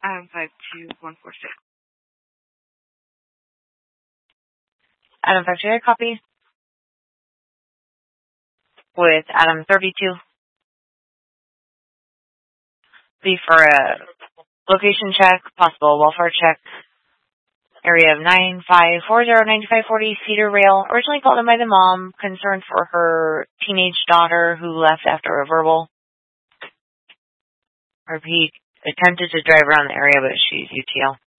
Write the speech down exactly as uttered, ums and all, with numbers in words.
Adam five two one four six. Adam five two, I copy. With Adam thirty-two. Be for a location check, possible welfare check. Area of nine five four zero nine five four zero Cedar Rail. Originally called in by the mom, concerned for her teenage daughter who left after a verbal. Repeat, attempted to drive around the area, but she's U T L.